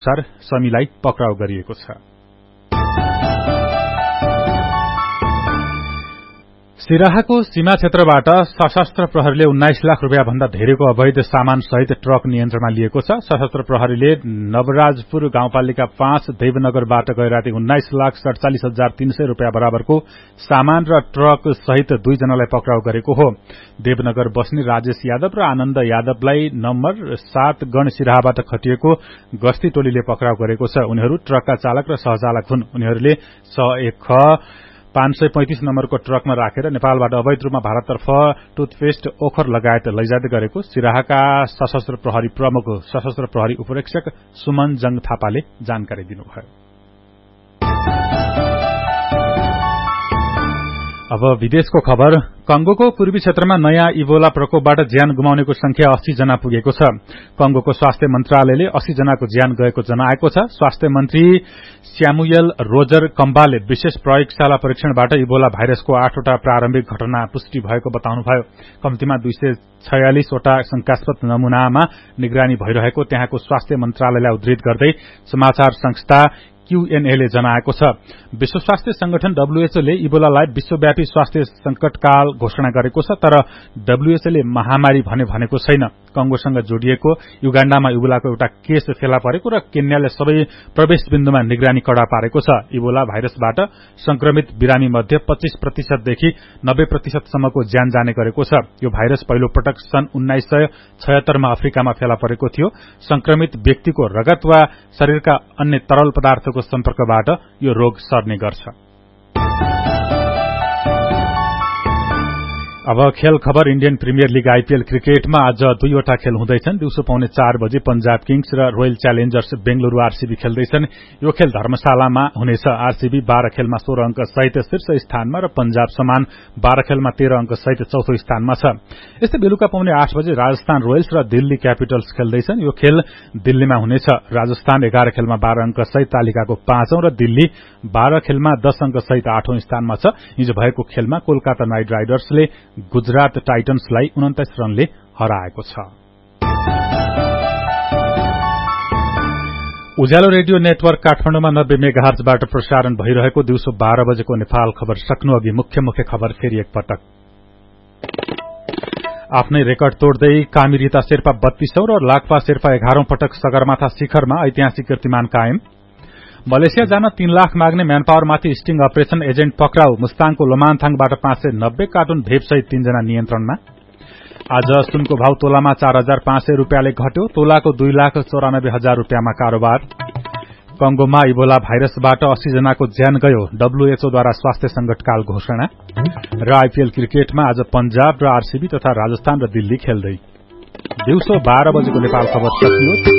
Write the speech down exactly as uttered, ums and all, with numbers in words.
अनुसार समीलाई पक्राउ गरिएको छ। सिराहाको सीमा क्षेत्रबाट सशस्त्र प्रहरीले उन्नाइस लाख रूपियाँ भन्दा धेरैको अवैध सामान सहित ट्रक नियन्त्रणमा लिएको छ। सशस्त्र प्रहरीले नवराजपुर गाउँपालिका पाँच देवनगरबाट गए राति उन्नाइस लाख सड़चालिस हजार तीन सय रूपियाँ बराबरको सामान र ट्रक सहित दुईजनालाई पक्राउ गरेको हो। देवनगर बस्ने राजेश यादव र आनन्द यादवलाई नम्बर सात गण सिराहाबाट खटिएको गस्ती टोलीले पक्राउ गरेको छ। उनीहरू ट्रकका चालक र सहचालक हुन्। उनीहरूले स एक ख पाँच सय पैंतिस नम्बरको ट्रकमा राखेर नेपालबाट अवैध रूपमा भारततर्फ टुथपेस्ट ओखर लगायत लैजाँदै गरेको सिराहाका सशस्त्र प्रहरी प्रमुख सशस्त्र प्रहरी उपरीक्षक सुमन जंग थापाले जानकारी दिनुभयो। अब विदेशको खबर। कंगोको पूर्वी क्षेत्रमा नयाँ इबोला प्रकोपबाट ज्यान गुमाउनेको संख्या अस्सी जना पुगेको छ। कंगोको स्वास्थ्य मन्त्रालयले अस्सी जनाको ज्यान गएको जनाएको छ। स्वास्थ्य मन्त्री स्यामुएल रोजर कम्बाले विशेष प्रयोगशाला परीक्षणबाट इबोला भाइरसको आठवटा प्रारम्भिक घटना पुष्टि भएको बताउनुभयो। कम्तीमा दुई सय छयालिसवटा शंकास्पद नमूनामा निगरानी भइरहेको त्यहाँको स्वास्थ्य मन्त्रालयलाई उद्धृत गर्दै समाचार संस्था क्यूएनए ले जनाएको छ। विश्व स्वास्थ्य संगठन डब्ल्यूएचओ ले इबोलालाई विश्वव्यापी स्वास्थ्य संकटकाल घोषणा गरेको छ, तर डब्ल्यूएचओ ले महामारी भने भनेको छैन। कंगोसँग जोडिएको युगाण्डामा इबोलाको एउटा केस फेला परेको र केन्याले सबै प्रवेश बिन्दुमा निगरानी कड़ा पारेको छ। इबोला भाइरसबाट संक्रमित बिरामी मध्ये पच्चीस प्रतिशतदेखि नब्बे प्रतिशतसम्मको ज्यान जाने गरेको छ। यो भाइरस पहिलो पटक सन् उन्नाइस सय छयत्तरमा अफ्रिकामा फेला परेको थियो। संक्रमित व्यक्तिको रगत वा शरीरका अन्य तरल पदार्थको सम्पर्कबाट यो रोग सर्ने गर्छ। अब खेल खबर। इण्डियन प्रिमियर लीग आईपीएल क्रिकेटमा आज दुईवटा खेल हुँदैछन्। दिउँसो पाउने चार बजे पंजाब किङ्स र रोयल च्यालेन्जर्स बेंगलुरू आरसीबी खेल्दैछन्। यो खेल धर्मशालामा हुनेछ। आरसीबी बाह्र खेलमा सोह्र अंक सहित शीर्ष स्थानमा र पंजाब समान बाह्र खेलमा तेह्र अंक सहित चौथो स्थानमा छ। यस्तै बेलुका पाउने आठ बजे राजस्थान रोयल्स र दिल्ली क्यापिटल्स खेल्दैछन्। यो खेल दिल्लीमा हुनेछ। राजस्थान एघार खेलमा बाह्र अंक सहित तालिकाको पाँचौं र दिल्ली बाह्र खेलमा दश अंक सहित आठौं स्थानमा छ। हिजो भएको खेलमा कोलकाता नाइट राइडर्सले गुजरात टाइटन्सलाई उन्तीस रनले हराएको छ। उज्यालो रेडियो नेटवर्क काठमाडौँमा नब्बे मेगाहर्जबाट प्रसारण भइरहेको दिउँसो बाह्र बजेको नेपाल खबर सक्नु अघि मुख्य मुख्य खबर फेरि एकपटक। आफ्नै रेकर्ड तोड्दै कामी रीता शेर्पा बत्तीसौं र लाक्पा शेर्पा एघारौं पटक सगरमाथा शिखरमा ऐतिहासिक कीर्तिमान कायम। मलेसिया जान तीन लाख माग्ने म्यानपावरमाथि स्टिङ अपरेशन एजेन्ट पक्राउ। मुस्ताङको लोमानथाङबाट पाँच सय नब्बे कार्टुन भेपसहित तीनजना नियन्त्रणमा। आज सुनको भाव तोलामा चार हजार पाँच सय रूपियाँले घट्यो। तोलाको दुई लाख चौरानब्बे हजार रूपियाँमा कारोबार। कंगोमा इबोला भाइरसबाट अस्सी जनाको ज्यान गयो। डब्ल्यूएचओद्वारा स्वास्थ्य संकटकाल घोषणा। र आईपीएल क्रिकेटमा आज पंजाब र आरसीबी तथा राजस्थान र दिल्ली खेल्दै। दिउँसो बाह्र बजेको नेपाल खबर सकियो।